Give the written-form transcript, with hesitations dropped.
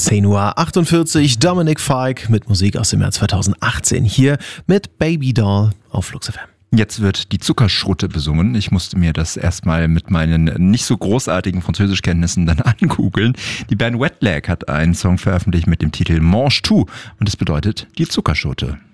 10:48 Uhr, Dominic Fike mit Musik aus dem Jahr 2018 hier mit Baby Doll auf Flux FM. Jetzt wird die Zuckerschrutte besungen. Ich musste mir das erstmal mit meinen nicht so großartigen Französischkenntnissen dann angoogeln. Die Band Wet Leg hat einen Song veröffentlicht mit dem Titel Mange Tout und das bedeutet die Zuckerschrutte.